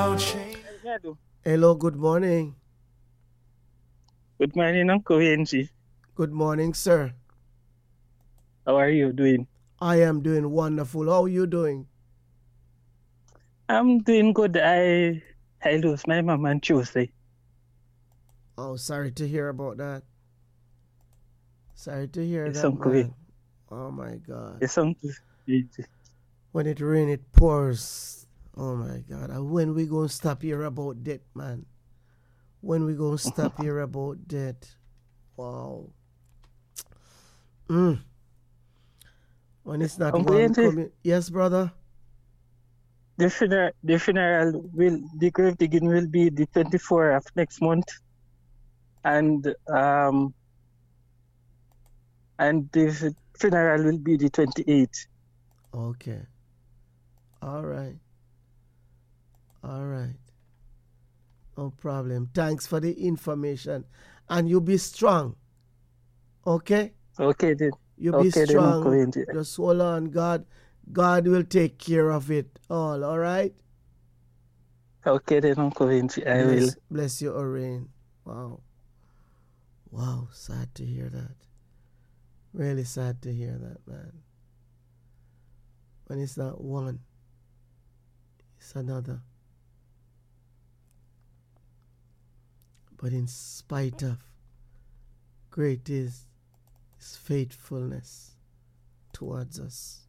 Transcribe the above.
Hello. Hello, good morning. Good morning, Uncle Angie. Good morning, sir. How are you doing? I am doing wonderful. How are you doing? I'm doing good. I lost my mom on Tuesday. Oh, sorry to hear about that. Sorry to hear It's that, Uncle. man. Oh my God. It's Uncle Angie. When it rains, it pours. Oh my God. And when we gonna stop here about that, man? When we gonna stop here about that? Wow. Mm. When it's not Uncle one Angie, coming. Yes, brother. the grave digging will be the 24th of next month, and the funeral will be the 28th. Okay. All right. All right. No problem. Thanks for the information. And you be strong. Okay? Okay then. You be Okay then, Uncle strong. Angie. Just hold on. God will take care of it all right? Okay then, Uncle Angie. I will. Bless you, Orain. Wow. Wow. Sad to hear that. Really sad to hear that, man. When it's not one, it's another. But in spite of, great is his faithfulness towards us.